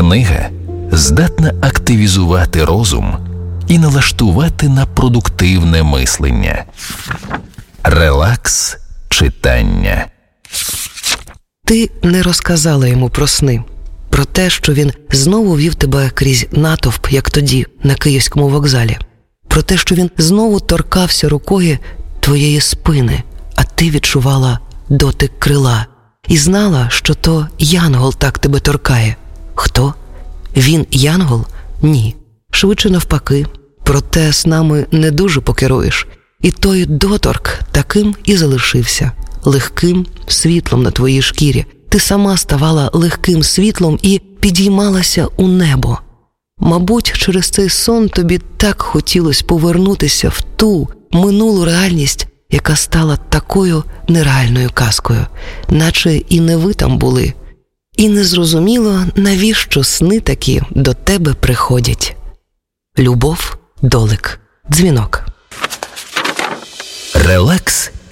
Книга здатна активізувати розум і налаштувати на продуктивне мислення. Релакс читання. Ти не розказала йому про сни, про те, що він знову вів тебе крізь натовп, як тоді, на Київському вокзалі, про те, що він знову торкався рукою твоєї спини, а ти відчувала дотик крила і знала, що то янгол так тебе торкає. Хто? Він янгол? Ні. Швидше навпаки. Проте снами не дуже покеруєш. І той доторк таким і залишився. Легким світлом на твоїй шкірі. Ти сама ставала легким світлом і підіймалася у небо. Мабуть, через цей сон тобі так хотілося повернутися в ту минулу реальність, яка стала такою нереальною казкою, наче і не ви там були. І не зрозуміло, навіщо сни такі до тебе приходять. Любов, Долик, дзвінок. Релакс